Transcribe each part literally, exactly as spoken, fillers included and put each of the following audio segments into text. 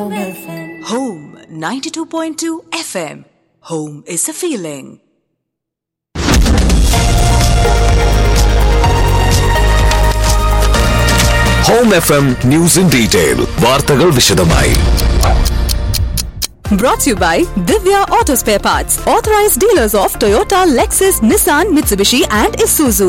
Home ninety-two point two F M. Home is a feeling. Home F M News in Detail. വാർത്തകൾ വിശദമായി. Brought to you by Divya Auto Spare Parts, authorized dealers of Toyota, Lexus, Nissan, Mitsubishi and Isuzu.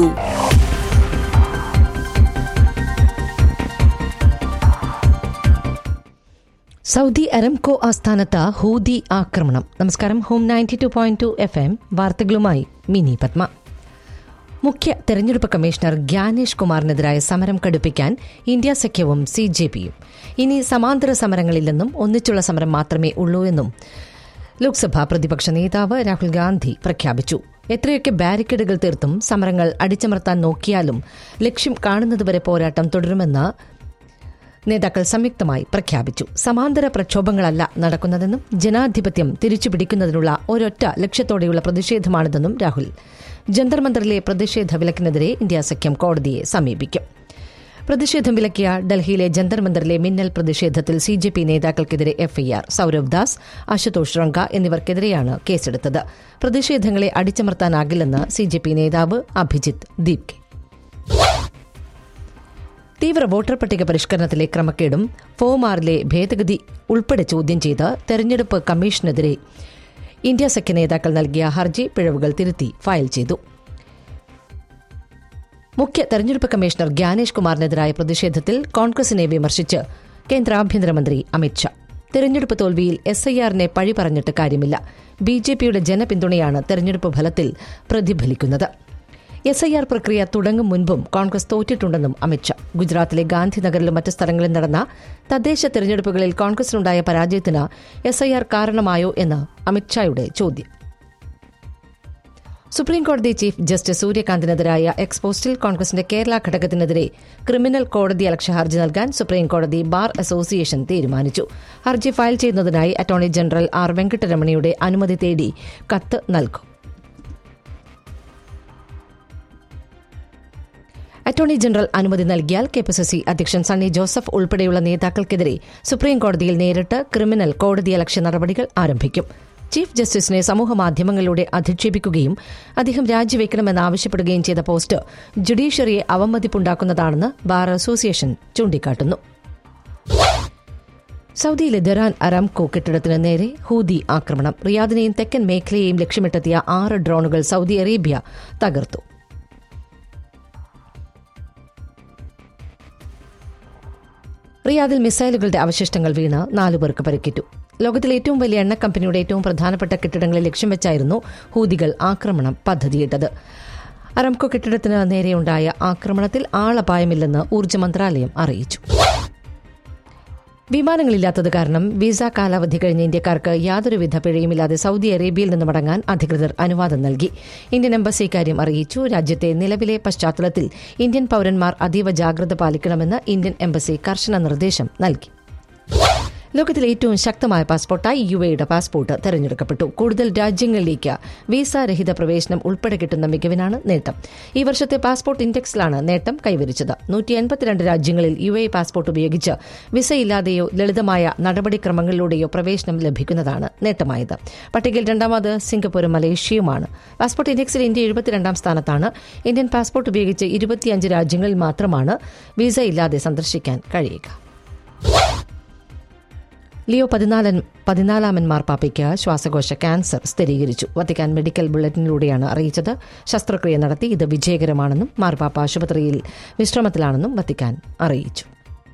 Saudi അരംകോ ആസ്ഥാനത്ത് Houthi ആക്രമണം. നമസ്കാരം. Home ninety two point two F M വാർത്തകളുമായി mini Padma. മുഖ്യ തെരഞ്ഞെടുപ്പ് commissioner Gyanesh കുമാറിനെതിരായ സമരം കടുപ്പിക്കാൻ India സഖ്യവും സി ജെ പിയും. ഇനി സമാന്തര സമരങ്ങളില്ലെന്നും ഒന്നിച്ചുള്ള സമരം മാത്രമേ ഉള്ളൂ എന്നും ലോക്സഭാ പ്രതിപക്ഷ നേതാവ് രാഹുൽ ഗാന്ധി പ്രഖ്യാപിച്ചു. എത്രയൊക്കെ ബാരിക്കേഡുകൾ തീർത്തും സമരങ്ങൾ അടിച്ചമർത്താൻ നോക്കിയാലും ലക്ഷ്യം കാണുന്നതുവരെ പോരാട്ടം തുടരുമെന്ന് നേതാക്കൾ സംയുക്തമായി പ്രഖ്യാപിച്ചു. സമാന്തര പ്രക്ഷോഭങ്ങളല്ല നടക്കുന്നതെന്നും ജനാധിപത്യം തിരിച്ചുപിടിക്കുന്നതിനുള്ള ഒരൊറ്റ ലക്ഷ്യത്തോടെയുള്ള പ്രതിഷേധമാണിതെന്നും രാഹുൽ. ജന്തർ മന്ദറിലെ പ്രതിഷേധ വിലക്കിനെതിരെ ഇന്ത്യ സഖ്യം കോടതിയെ സമീപിക്കും. പ്രതിഷേധം വിലക്കിയ ഡൽഹിയിലെ ജന്തർ മന്ദറിലെ മിന്നൽ പ്രതിഷേധത്തിൽ C J P നേതാക്കൾക്കെതിരെ FIR. Sourav Das, Ashutosh റംഗ എന്നിവർക്കെതിരെയാണ് കേസെടുത്തത്. പ്രതിഷേധങ്ങളെ അടിച്ചമർത്താനാകില്ലെന്ന് സി ജെ പി നേതാവ് അഭിജിത്ത് ദീപ്കെ. തീവ്ര വോട്ടർ പട്ടിക പരിഷ്കരണത്തിലെ ക്രമക്കേടും ഫോം ആറിലെ ഭേദഗതി ഉൾപ്പെടെ ചോദ്യം ചെയ്ത് തെരഞ്ഞെടുപ്പ് കമ്മീഷനെതിരെ ഇന്ത്യ സഖ്യ നേതാക്കൾ നൽകിയ ഹർജി പിഴവുകൾ തിരുത്തി ഫയൽ ചെയ്തു. മുഖ്യ തെരഞ്ഞെടുപ്പ് കമ്മീഷണർ ഗ്യാനേഷ് കുമാറിനെതിരായ പ്രതിഷേധത്തിൽ കോൺഗ്രസിനെ വിമർശിച്ച് കേന്ദ്ര ആഭ്യന്തരമന്ത്രി അമിത്ഷാ. തെരഞ്ഞെടുപ്പ് തോൽവിയിൽ എസ് ഐ ആറിനെ പഴി പറഞ്ഞിട്ട് കാര്യമില്ല. ബി ജെ പിയുടെ ജനപിന്തുണയാണ് തെരഞ്ഞെടുപ്പ് ഫലത്തിൽ പ്രതിഫലിക്കുന്നത്. എസ് ഐ ആർ പ്രക്രിയ തുടങ്ങും മുൻപും കോൺഗ്രസ് തോറ്റിട്ടുണ്ടെന്നും അമിത്ഷാ. ഗുജറാത്തിലെ ഗാന്ധിനഗറിലും മറ്റ് സ്ഥലങ്ങളിൽ നടന്ന തദ്ദേശ തെരഞ്ഞെടുപ്പുകളിൽ കോൺഗ്രസിനുണ്ടായ പരാജയത്തിന് എസ് ഐ ആർ കാരണമായോ എന്ന് അമിത്ഷായുടെ ചോദ്യം. സുപ്രീംകോടതി ചീഫ് ജസ്റ്റിസ് സൂര്യകാന്തിനെതിരായ എക്സ്പോസ്റ്റിൽ കോൺഗ്രസിന്റെ കേരള ഘടകത്തിനെതിരെ ക്രിമിനൽ കോടതിയലക്ഷ്യ ഹർജി നൽകാൻ സുപ്രീംകോടതി ബാർ അസോസിയേഷൻ തീരുമാനിച്ചു. ഹർജി ഫയൽ ചെയ്യുന്നതിനായി അറ്റോർണി ജനറൽ ആർ വെങ്കട്ടരമണിയുടെ അനുമതി തേടി കത്ത് നൽകും. അറ്റോർണി ജനറൽ അനുമതി നൽകിയാൽ കെ പി സി സി അധ്യക്ഷൻ സണ്ണി ജോസഫ് ഉൾപ്പെടെയുള്ള നേതാക്കൾക്കെതിരെ സുപ്രീംകോടതിയിൽ നേരിട്ട് ക്രിമിനൽ കോടതിയലക്ഷ്യ നടപടികൾ ആരംഭിക്കും. ചീഫ് ജസ്റ്റിസിനെ സമൂഹമാധ്യമങ്ങളിലൂടെ അധിക്ഷേപിക്കുകയും അദ്ദേഹം രാജിവെക്കണമെന്നാവശ്യപ്പെടുകയും ചെയ്ത പോസ്റ്റ് ജുഡീഷ്യറിയെ അവമതിപ്പുണ്ടാക്കുന്നതാണെന്ന് ബാർ അസോസിയേഷൻ ചൂണ്ടിക്കാട്ടുന്നു. സൌദിയിലെ ദരാൻ അരാംകോ കെട്ടിടത്തിന് നേരെ ഹൂതി ആക്രമണം. റിയാദിനെയും തെക്കൻ മേഖലയെയും ലക്ഷ്യമിട്ടെത്തിയ ആറ് ഡ്രോണുകൾ സൌദി അറേബ്യ തകർത്തു. റിയാദിൽ മിസൈലുകളുടെ അവശിഷ്ടങ്ങൾ വീണ് നാലുപേർക്ക് പരിക്കേറ്റു. ലോകത്തിലെ ഏറ്റവും വലിയ എണ്ണ കമ്പനിയുടെ ഏറ്റവും പ്രധാനപ്പെട്ട കെട്ടിടങ്ങളെ ലക്ഷ്യം വെച്ചായിരുന്നു ഹൂതികൾ ആക്രമണം പദ്ധതിയിട്ടത്. അരാംകോ കെട്ടിടത്തിന് നേരെയുണ്ടായ ആക്രമണത്തിൽ ആളപായമില്ലെന്ന് ഊർജ്ജ മന്ത്രാലയം അറിയിച്ചു. വിമാനങ്ങളില്ലാത്തത് കാരണം വിസ കാലാവധി കഴിഞ്ഞ ഇന്ത്യക്കാർക്ക് യാതൊരുവിധ പിഴയുമില്ലാതെ സൌദി അറേബ്യയിൽ നിന്ന് മടങ്ങാൻ അധികൃതർ അനുവാദം നൽകി. ഇന്ത്യൻ എംബസി ഇക്കാര്യം അറിയിച്ചു. രാജ്യത്തെ നിലവിലെ പശ്ചാത്തലത്തിൽ ഇന്ത്യൻ പൌരന്മാർ അതീവ ജാഗ്രത പാലിക്കണമെന്ന് ഇന്ത്യൻ എംബസി കർശന നിർദ്ദേശം നൽകി. ലോകത്തിലെ ഏറ്റവും ശക്തമായ പാസ്പോർട്ടായി യു എയുടെ പാസ്പോർട്ട് തെരഞ്ഞെടുക്കപ്പെട്ടു. കൂടുതൽ രാജ്യങ്ങളിലേക്ക് വിസ രഹിത പ്രവേശനം ഉൾപ്പെടെ കിട്ടുന്ന മികവിനാണ് നേട്ടം. ഈ വർഷത്തെ പാസ്പോർട്ട് ഇൻഡെക്സിലാണ് നേട്ടം കൈവരിച്ചത്. നൂറ്റി എൺപത്തിരണ്ട് രാജ്യങ്ങളിൽ യു എ പാസ്പോർട്ട് ഉപയോഗിച്ച് വിസയില്ലാതെയോ ലളിതമായ നടപടിക്രമങ്ങളിലൂടെയോ പ്രവേശനം ലഭിക്കുന്നതാണ് നേട്ടമായത്. പട്ടികയിൽ രണ്ടാമത് സിംഗപ്പൂരും മലേഷ്യയുമാണ്. പാസ്പോർട്ട് ഇൻഡെക്സിൽ ഇന്ത്യ എഴുപത്തിരണ്ടാം സ്ഥാനത്താണ്. ഇന്ത്യൻ പാസ്പോർട്ട് ഉപയോഗിച്ച് ഇരുപത്തിയഞ്ച് രാജ്യങ്ങളിൽ മാത്രമാണ് വിസ ഇല്ലാതെ സന്ദർശിക്കാൻ കഴിയുക. ലിയോ പതിനാലൻ പതിനാലാമൻ മാർപ്പാപ്പയ്ക്ക് ശ്വാസകോശ ക്യാൻസർ സ്ഥിരീകരിച്ചു. വത്തിക്കാൻ മെഡിക്കൽ ബുള്ളറ്റിനിലൂടെയാണ് അറിയിച്ചത്. ശസ്ത്രക്രിയ നടത്തി. ഇത് വിജയകരമാണെന്നും മാർപ്പാപ്പ ആശുപത്രിയിൽ വിശ്രമത്തിലാണെന്നും വത്തിക്കാൻ അറിയിച്ചു.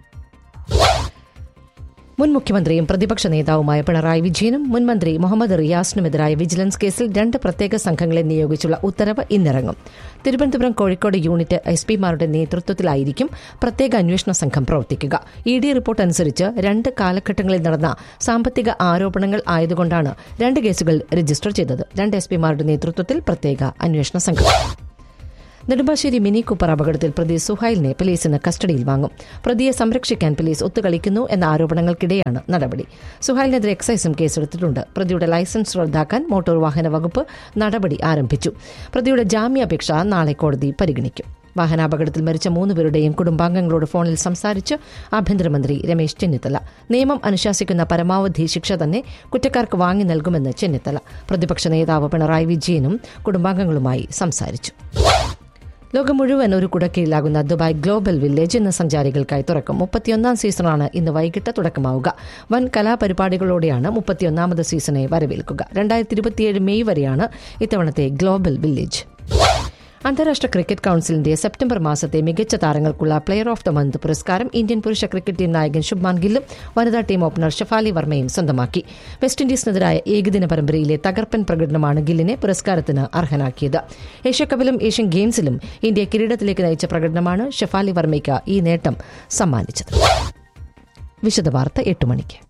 മുൻ മുഖ്യമന്ത്രിയും പ്രതിപക്ഷ നേതാവുമായ പിണറായി വിജയനും മുൻ മന്ത്രി മുഹമ്മദ് റിയാസിനുമെതിരായ വിജിലൻസ് കേസിൽ രണ്ട് പ്രത്യേക സംഘങ്ങളെ നിയോഗിച്ചുള്ള ഉത്തരവ് ഇന്നിറങ്ങും. തിരുവനന്തപുരം, കോഴിക്കോട് യൂണിറ്റ് എസ് പിമാരുടെ നേതൃത്വത്തിലായിരിക്കും പ്രത്യേക അന്വേഷണ സംഘം പ്രവർത്തിക്കുക. ഇ ഡി റിപ്പോർട്ട് അനുസരിച്ച് രണ്ട് കാലഘട്ടങ്ങളിൽ നടന്ന സാമ്പത്തിക ആരോപണങ്ങൾ ആയതുകൊണ്ടാണ് രണ്ട് കേസുകൾ രജിസ്റ്റർ ചെയ്തത്. രണ്ട് എസ് പിമാരുടെ നേതൃത്വത്തിൽ പ്രത്യേക അന്വേഷണ സംഘം. നെടുമ്പാശ്ശേരി മിനി കൂപ്പർ അപകടത്തിൽ പ്രതി സുഹൈലിനെ പോലീസിന് കസ്റ്റഡിയിൽ വാങ്ങും. പ്രതിയെ സംരക്ഷിക്കാൻ പോലീസ് ഒത്തുകളിക്കുന്നു എന്ന ആരോപണങ്ങൾക്കിടെയാണ് നടപടി. സുഹൈലിനെതിരെ എക്സൈസും കേസെടുത്തിട്ടുണ്ട്. പ്രതിയുടെ ലൈസൻസ് റദ്ദാക്കാൻ മോട്ടോർ വാഹന വകുപ്പ് നടപടി ആരംഭിച്ചു. പ്രതിയുടെ ജാമ്യാപേക്ഷ നാളെ കോടതി പരിഗണിക്കും. വാഹനാപകടത്തിൽ മരിച്ച മൂന്നുപേരുടെയും കുടുംബാംഗങ്ങളോട് ഫോണിൽ സംസാരിച്ച് ആഭ്യന്തരമന്ത്രി രമേശ് ചെന്നിത്തല. നിയമം അനുശാസിക്കുന്ന പരമാവധി ശിക്ഷ തന്നെ കുറ്റക്കാർക്ക് വാങ്ങി നൽകുമെന്ന് ചെന്നിത്തല. പ്രതിപക്ഷ നേതാവ് പിണറായി വിജയനും കുടുംബാംഗങ്ങളുമായി സംസാരിച്ചു. ലോകം മുഴുവൻ ഒരു കുടക്കീഴിലാകുന്ന ദുബായ് ഗ്ലോബൽ വില്ലേജ് ഇന്ന് സഞ്ചാരികൾക്കായി തുറക്കും. മുപ്പത്തിയൊന്നാം സീസണാണ് ഇന്ന് വൈകിട്ട് തുടക്കമാവുക. വൻ കലാപരിപാടികളോടെയാണ് മുപ്പത്തിയൊന്നാമത് സീസണെ വരവേൽക്കുക. രണ്ടായിരത്തി ഇരുപത്തിയേഴ് മെയ് വരെയാണ് ഇത്തവണത്തെ ഗ്ലോബൽ വില്ലേജ്. അന്താരാഷ്ട്ര ക്രിക്കറ്റ് കൌൺസിലിന്റെ സെപ്റ്റംബർ മാസത്തെ മികച്ച താരങ്ങൾക്കുള്ള പ്ലെയർ ഓഫ് ദ മന്ത് പുരസ്കാരം ഇന്ത്യൻ പുരുഷ ക്രിക്കറ്റ് ടീം നായകൻ ശുഭ്മാൻ ഗില്ലും വനിതാ ടീം ഓപ്പണർ ഷഫാലി വർമ്മയും സ്വന്തമാക്കി. വെസ്റ്റ് ഇൻഡീസിനെതിരായ ഏകദിന പരമ്പരയിലെ തകർപ്പൻ പ്രകടനമാണ് ഗില്ലിനെ പുരസ്കാരത്തിന് അർഹനാക്കിയത്. ഏഷ്യാകപ്പിലും ഏഷ്യൻ ഗെയിംസിലും ഇന്ത്യ കിരീടത്തിലേക്ക് നയിച്ച പ്രകടനമാണ് ഷഫാലി വർമ്മയ്ക്ക് ഈ നേട്ടം സമ്മാനിച്ചത്. വിശദവാർത്ത എട്ട് മണിക്ക്.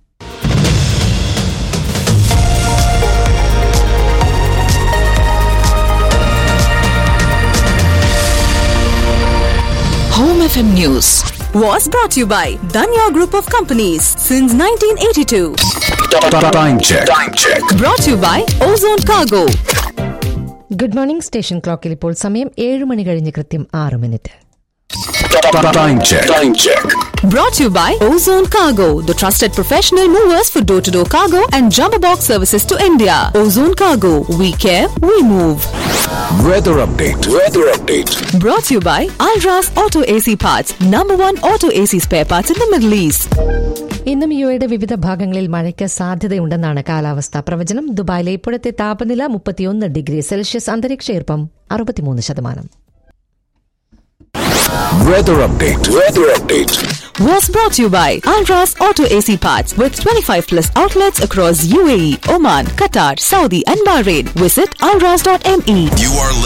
Home F M News was brought to you by Danya Group of Companies since nineteen eighty-two. Time check. Time check. Brought to you by Ozone Cargo. Good morning. Station ക്ലോക്കിൽ ഇപ്പോൾ സമയം ഏഴ് മണി കഴിഞ്ഞ് കൃത്യം ആറ് minute. Time check. Time check. Brought to you by Ozone Cargo, the trusted professional movers for door-to-door cargo and jumbo box services to India. Ozone Cargo, we care, we move. Weather update. Weather update. Brought to you by Alras Auto A C Parts, number one auto A C spare parts in the Middle East. ഇന്നും യുഎയുടെ വിവിധ ഭാഗങ്ങളിൽ മഴയ്ക്ക് സാധ്യതയുണ്ടെന്നാണ് കാലാവസ്ഥാ പ്രവചനം. ദുബായിലെ ഇപ്പോഴത്തെ താപനില മുപ്പത്തിയൊന്ന് ഡിഗ്രി സെൽഷ്യസ്, അന്തരീക്ഷ ഈർപ്പം അറുപത്തിമൂന്ന് ശതമാനം. Weather update. Weather update. Was brought to you by Alras Auto A C Parts with twenty-five plus outlets across U A E, Oman, Qatar, Saudi and Bahrain. Visit alras dot m e. You are